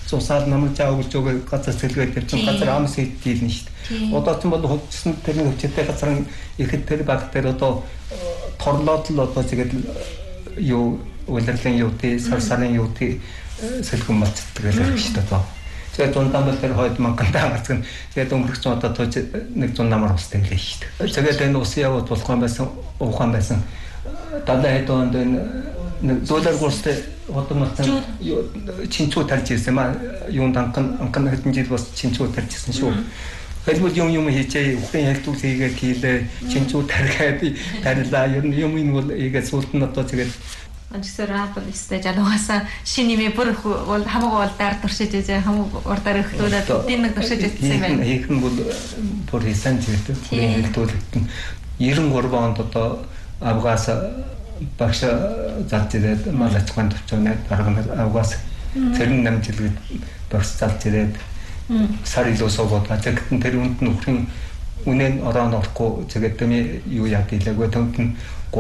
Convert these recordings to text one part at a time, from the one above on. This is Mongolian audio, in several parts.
цусаар намж авч өгөө газар сэлгээд явсан газар амс хийдэлнэ шүү дээ. Одоо ч бол хөгжсөн тэрний хөвчтэй газар ихэд тэр баг дээр одоо торлоод л одоо тэгээд юу улирлын юутэй сарсарын юутэй сэлгэн болцдог байлаа шүү дээ. Тэгээд дундаа бол тэр хойд мангантаа гарцсан. Тэгээд өнгөрөх зүүн одоо тож 100 намар устай байлаа шүү дээ. Тэгээд энэ ус яваад болохгүй байсан, ухаан байсан. Далаа хэдэн энэ зөөлөр гурстай одомцсон чинчүү тарж ирсэн маа юунд анхан хэдэн жил бас чинчүү тарж ирсэн шүү. Хэлбэл юм хийчээ ухрын хэлтүүл хийгээд хийлээ чинчүү тархаад тарилаа юм бол ийгээ суулт нь одоо тэгээд анчсараад өстэй жанугасаа шиний бүр бол хамаагүй бол даар туршиж ижээ хамаагүй урдаар өгтүүлээд тийм нэг туршиж ирсэн байна. Хийхэн бол бүр хийсэн гэдэг. Хэлтүүлэгт 93 онд одоо авгаас багш зарж ирээд мал ачгаан төвчөнөд дарга авгаас цэрэн намжилгэд багш зарж ирээд сар илүү суугаад тэгтэн тэр үнд нь өхрийн үнэн орон орохгүй тэгээд тэми юу яа дийлэгүй томт нь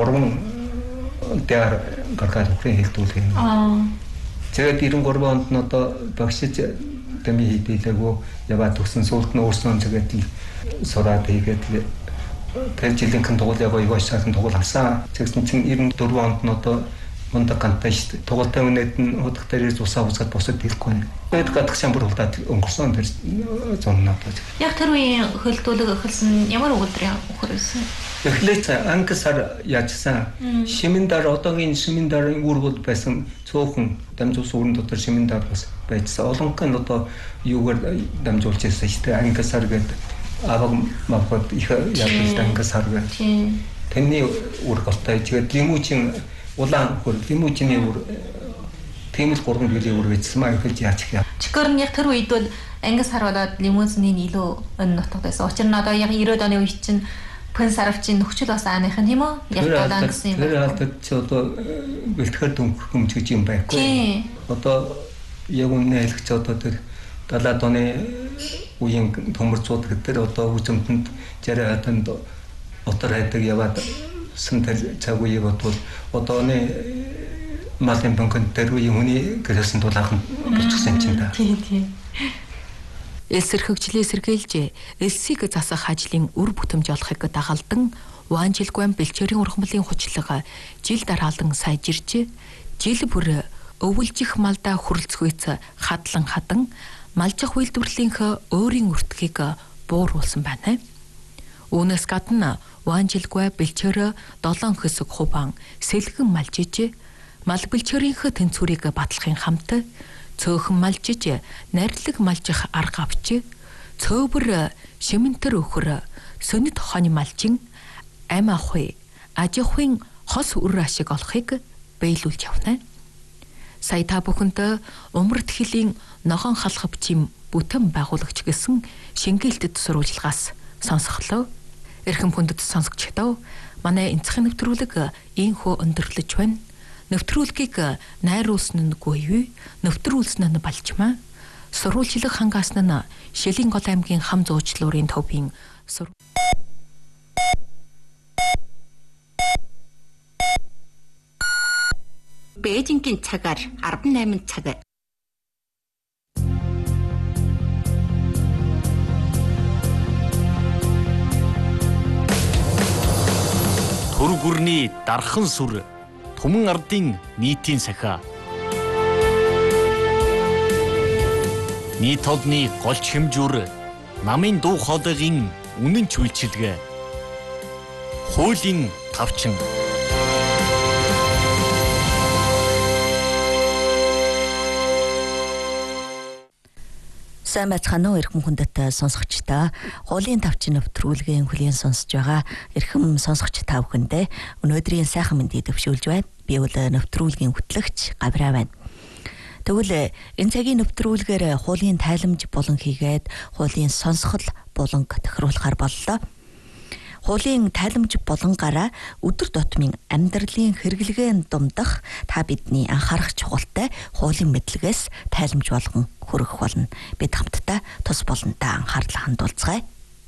3 дээр гаргаад өхрийн хэлтүүлгэн. Тэгээд 93 онд нь одоо багшиж тэми хийдэлэгүй яваад төгсөн суулт нь өөрснөө тэгээд сураад хийгээд тэр жилийнхэн тоглоёгоо ивашаасан тоглосон. Тэгсэн чинь 94 онд нь одоо мундаг гантай шүү дээ. Тоглолтын үнэд нь худах дээрээс усаа усаад босод хэлэхгүй. Тэгээд гадах шамбар хулаад өнгөрсөн тэр зонноо. Яг тэр үеийн хөлтүүлэг эхэлсэн ямар өгүүлбэр өгөхөрсөн? Эхлээд ангасаар яажсан. Шимэндар одоогийн шимэндарын үргэл байсан цөөхөн дамжуулсан өрн дотор шимэндар бас байжсан. Олонх нь одоо юугаар дамжуулж ирсэн шүү дээ. Ангасаар гэдэг аваг махад их яадаг ангасаар гэдэг. Тэний үргэлтэй тэгээд лимужин улаан хөр лимужины үр тэмэл 3 жилийн үр гэсэн маа ихэлж яачих яа. Чикэр нь яг тэр үед бол ангас харвалаад лимузины илүү өн нутгад байсан. Учир нь одоо яг 90-ад оны үед чинь пэн сарвчийн нөхцөл бас ааных нь тийм үү? Яг одоо ангас юм. Тэр алдад ч одоо бэлтгэр дөнгөх юм гэж юм байхгүй. Одоо яг үнэ хэлэх ч одоо тэр 70-ад оны үеийн төмөрцүүд гэдэг одоо үзэмтэнд 60-аад онд отор хайдаг яваад сэнтэр цаг үе бодвол одооны малын банкнд тэр үеийн хүний гэрээсэн дулаахан бичсэн юм чинь да. Тийм. Элсэр хөгжлээ сэргээлж элсийг засах ажлын үр бүтэмж олохыг дагалдан Уанжилгуан бэлчээрийн ургамлын хучлага жил дараалан сайжирч жил бүр өвөлжих малдаа хүрэлцгүйц хадлан хадан малжих үйлдвэрлэлийнх өөрийн өртгийг бууруулсан байна. Үүнээс гадна Уанжилгуай бэлчээр 7 хэсэг хуваан сэлгэн малжиж мал бэлчээрийнх тэнцвэрийг батлахын хамт цөөхөн малжиж нарилэг малжих арга авч цөөвөр шимэнтэр өхөр сонит хони малжин ам ахуй ажихын хос үр ашиг олохыг биелүүлж явна. Сая та бүхэнд умард хилийн ногоон халах бичим бүтээн байгуулагч гэсэн шингээлтэд сурвалжлагаас сонсголоо. Эрхэм хүндэт сонсогчдоо манай энцхэн нэвтрүүлэг ийхүү өндөрлөж байна. Нэвтрүүлгийг найруулсан нь Гүйвэ, нэвтрүүлсэн нь Балчмаа, сурвалжлах хангаасан нь Шилийн гол аймгийн хам зуучлуурын төвийн Бээжингийн цагаар 18 цаг. Түр гүрний дархан сүр Түмэн ардын нийтийн сахиа. Нийт толны голч хэмжүүр намын дуу хоолойгийн үнэн чүйлчилгээ. Хуулийн тавчин. Сайн байцгаана уу эрхэм хүндэт сонсогчдоо. Хуулийн тавчин нэвтрүүлгийн хүлээн сонсож байгаа эрхэм сонсогч та бүхэндээ өнөөдрийн сайхан мэндийг төвшүүлж байна. Би бол нэвтрүүлгийн хөтлөгч Гавраа байна. Тэгвэл энэ цагийн нэвтрүүлгээр хуулийн тайламж болон хийгээд хуулийн сонсгол болон тохируулахар боллоо. Хуулийн тайламж болонгаараа өдөр тутмын амьдралын хэрэглэгээн думдах та бидний анхаарах чухалтай хуулийн мэдлэгээс тайламж болгон хүрэх болно. Бид хамтдаа тус болонтой анхаарлаа хандуулцгаая.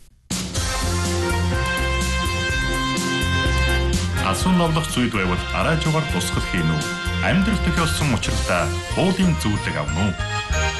Асуун новлох зүйд байвал арай жугаар тусгал хийн үү? Амьдрал тохиолсон учиртай хуулийн зөвлөг авна уу?